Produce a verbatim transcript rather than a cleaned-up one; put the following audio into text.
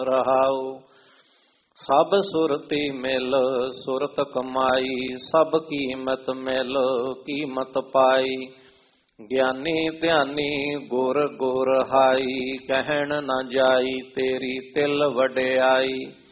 ਰਹਾਉ। ਸਭ ਸੁਰਤੀ ਮਿਲ ਸੁਰਤ ਕਮਾਈ, ਸਭ ਕੀਮਤ ਮਿਲ ਕੀਮਤ ਪਾਈ। ਗਿਆਨੀ ਧਿਆਨੀ ਗੁਰ ਗੁਰ ਹਾਈ, ਕਹਿਣ ਨਾ ਜਾਈ ਤੇਰੀ ਤਿਲ ਵਡਿਆਈ।